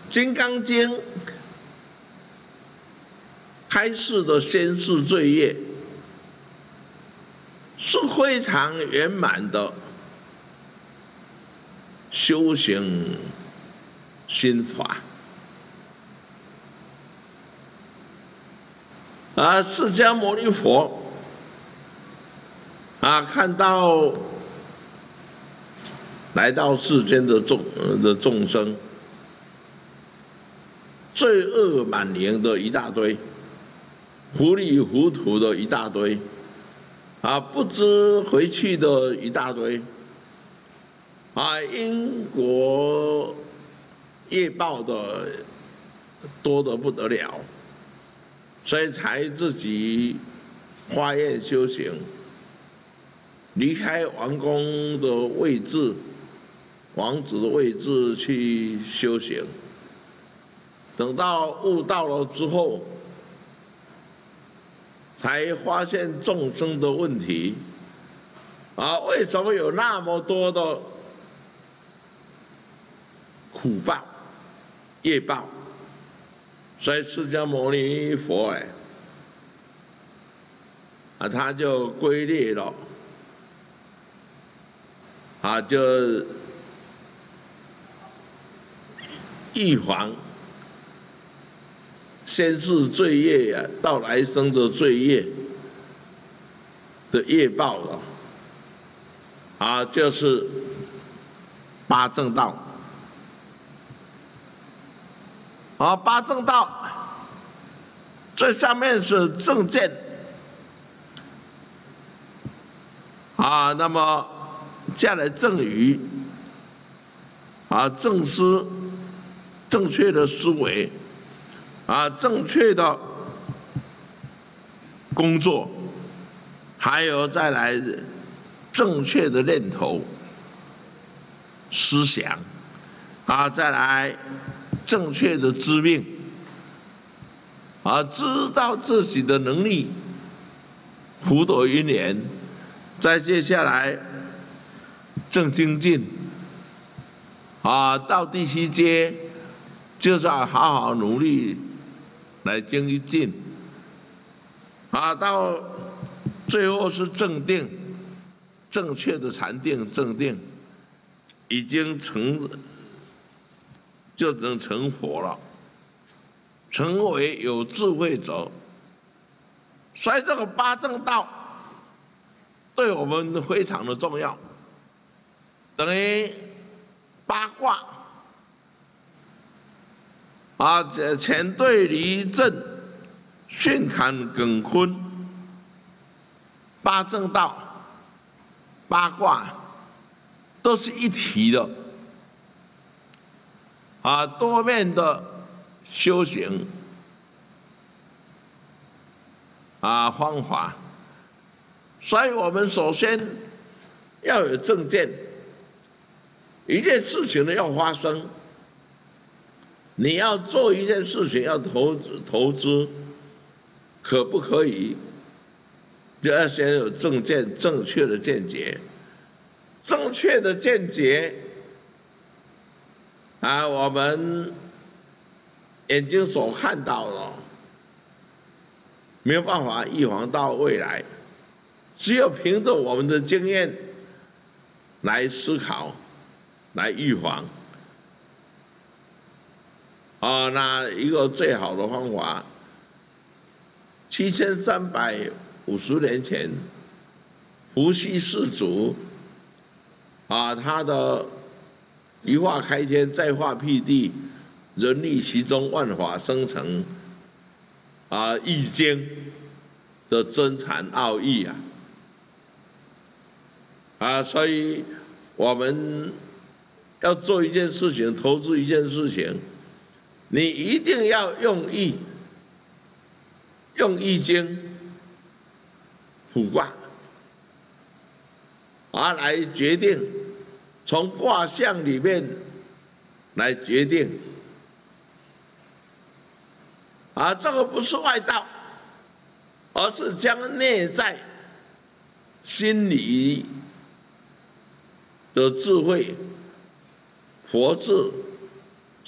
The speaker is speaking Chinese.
金刚经》开示的先世罪业是非常圆满的修行心法。释迦牟尼佛看到来到世间的众生，罪恶满盈的一大堆，糊里糊涂的一大堆，不知回去的一大堆，因果业报的多得不得了，所以才自己发愿修行，离开王宫的位置、王子的位置去修行。等到悟道了之后，才发现众生的问题，为什么有那么多的苦报、业报？所以释迦牟尼佛他就归列了，就预防先世罪业到来生的罪业的业报了，就是八正道。八正道最上面是正见，那么下来正语，正思，正确的思维，正确的工作，还有再来正确的念头、思想，再来正确的知命，知道自己的能力，福德因缘，再接下来正精进，到第七阶就是要好好努力来精进，到最后是正定，正确的禅定正定，已经就能成佛了，成为有智慧者。所以这个八正道对我们非常的重要，等于八卦乾兑离震巽坎艮坤，八正道、八卦都是一体的，多面的修行方法。所以我们首先要有正见，一件事情呢要发生，你要做一件事情要投资，可不可以？就要先有正见，正确的见解，正确的见解我们眼睛所看到的没有办法预防到未来，只有凭着我们的经验来思考，来预防。那一个最好的方法，7350年前，伏羲氏族他的一化开天，再化辟地，人力其中，万法生成，易经的真禅奥义所以我们要做一件事情，投资一件事情，你一定要用易经、卜卦来决定，从卦象里面来决定。这个不是外道，而是将内在心理的智慧、佛智